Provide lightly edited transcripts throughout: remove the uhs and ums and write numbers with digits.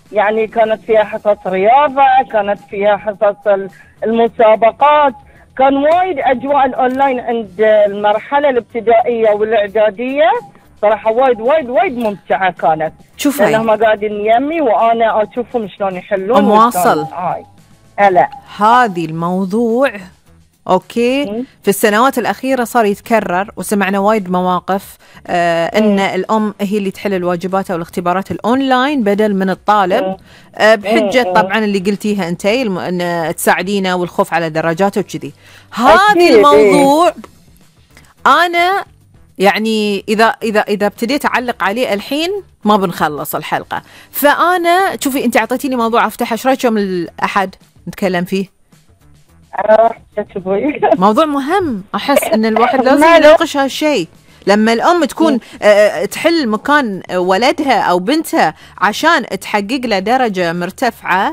يعني كانت فيها حصص رياضة، كانت فيها حصص المسابقات، كان وايد أجواء الأونلاين عند المرحلة الابتدائية والإعدادية صراحة وايد وايد وايد ممتعة كانت. شوف هاي لأنهم قاعدين يمي وأنا أشوفهم شلون يحلون مواصل. هلا هذه الموضوع اوكي في السنوات الاخيره صار يتكرر، وسمعنا وايد مواقف ان الام هي اللي تحل الواجبات او الاختبارات الاونلاين بدل من الطالب، بحجه طبعا اللي قلتيها انتي ان تساعدينا والخوف على درجاته وكذي. هذا الموضوع انا يعني اذا ابتديت اعلق عليه الحين ما بنخلص الحلقه. فانا شوفي انت اعطيتيني موضوع افتحه، ايش رايك يوم الاحد نتكلم فيه؟ موضوع مهم، احس ان الواحد لازم يناقش هالشيء. لما الام تكون تحل مكان ولدها او بنتها عشان تحقق له درجه مرتفعه،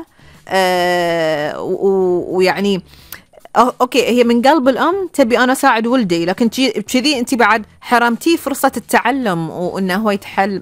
ويعني اوكي هي من قلب الام تبي انا اساعد ولدي، لكن كذي انت بعد حرمتيه فرصه التعلم وانه هو يتحل.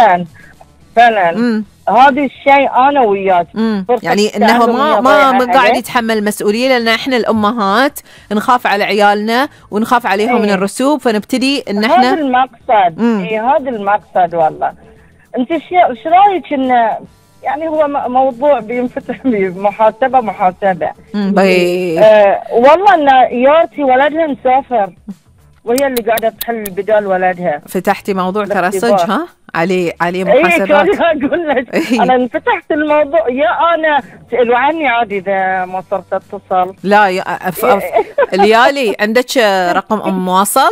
فعلا هذا الشيء انا وياك، يعني انه ما قاعد يتحمل مسؤوليه، لان احنا الامهات نخاف على عيالنا ونخاف عليهم من الرسوب، فنبتدي ان احنا هذا المقصد. هذا المقصد والله. انت ايش رايك انه يعني هو موضوع بينفتح بمحاسبه والله ان يارتي ولدها مسافر وهي اللي قاعده تحل بدال ولدها. فتحتي موضوع ترى صدق ها عليه محاسبات. اقول لك انا انفتحت الموضوع. يا انا سألوا عني عادي اذا ما صرت اتصل. لا ليالي عندك رقم ام واصل؟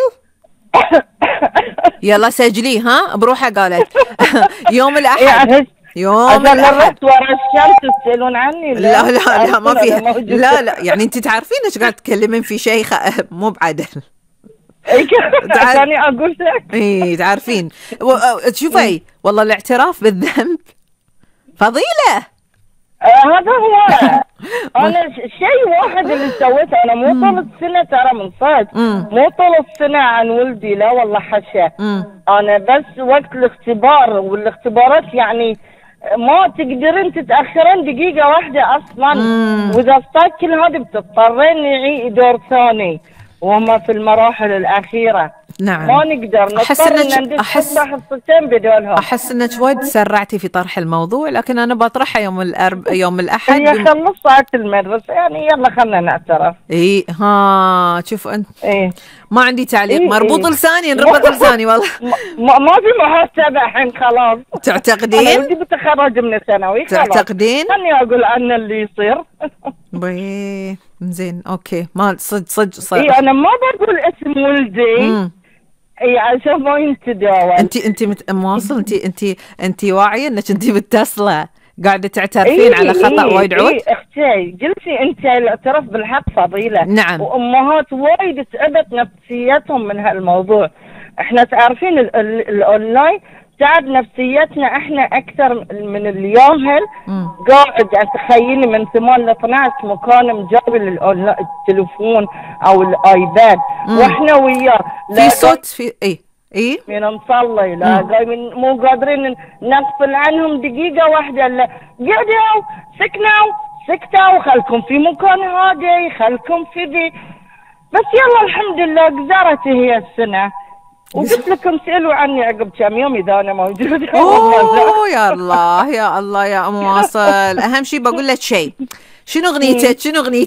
يلا سجليه ها بروحها. قالت يوم الاحد يوم الأحد ورا الشمس تسألون عني. لا ما فيها. لا يعني انت تعرفين ايش قاعد تتكلمين في شيء مو بعدل. ثاني اقول لك اي تعرفين. شوفي والله الاعتراف بالذنب فضيلة. هذا هو. انا شيء واحد اللي سويته انا مو طول السنه ترى من صدق مو طول السنه عن ولدي، لا والله حشا. انا بس وقت الاختبار والاختبارات يعني ما تقدرين تتاخرين دقيقه واحده اصلا، واذا صار كل هذا بتضطرين نعيد دور ثاني وهم في المراحل الأخيرة. نعم ما نقدر أحس حصتين بدولهم. أحس إنك وايد سرعتي في طرح الموضوع، لكن أنا بطرحها يوم الأحد. هي خلصت المدرسة يعني يلا خلنا نعترف. إيه ها شوف أنت. ما عندي تعليق. مربوط لساني نربط لساني والله. ما في محاسبة الحين خلاص. تعتقدين؟ أنا ودي بتخرج من الثانوي. تعتقدين؟ خلني أقول عنه اللي يصير. زين اوكي. ما صدق انا ما بقول اسم ولدي عشان ما ينتداول. انت مواصل. انت واعيه انك انت متصله قاعده تعترفين على خطا وايد عود. اختي قلتي انت الاعتراف بالحق فضيله. نعم. وامهات وايد تعبت نفسيتهم من هالموضوع. احنا تعرفين الاونلاين تعب نفسيتنا احنا اكثر من الياهل. قاعد تخيلي من 8 ل 12 مكان مجابل التليفون او الايباد واحنا وياه في صوت في اي من نصلي لا قايمين مو قادرين نغفل عنهم دقيقه واحده. لا قعدوا سكتوا خلكم في مكان هادي خلكم في ذي. بس يلا الحمد لله قزرت هي السنه. وقلت لكم سألوا عني عقب كم يوم إذا أنا موجودة. أوه يا الله يا الله يا أم واصل. أهم شيء بقول لك شيء. شنو أغنيتك؟ اللي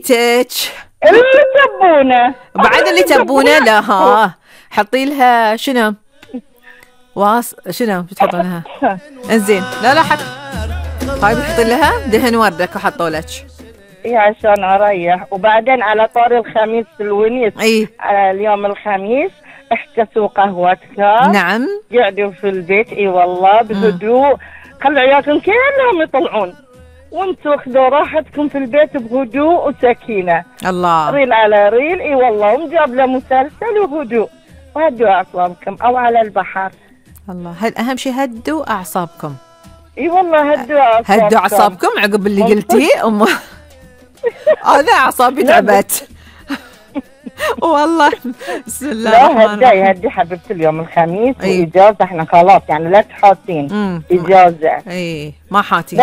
تبونه بعد اللي تبونه. لا ها حطي لها شنو شنو بتحطون لها؟ انزين لا حط هاي بتحطي لها دهن وردك وحطوا لك عشان أريح. وبعدين على طار الخميس الونيس على اليوم الخميس احتسوا قهوتك. نعم. قعدوا في البيت والله بهدوء. خلوا عيالكم كلهم يطلعون وانتوا خذوا راحتكم في البيت بهدوء وسكينة. الله. ريل على ريل والله ومجاب له مسلسل وهدوء وهدوا اعصابكم او على البحر. الله اهم شيء هدوا اعصابكم. والله هدوا اعصابكم عقب اللي قلتيه انا اعصابي تعبت والله. بسم الله الرحمن الرحيم. هدي حبيبتي اليوم الخميس واجازه احنا خلاص يعني لا تحاتين اجازه. ما حاتين.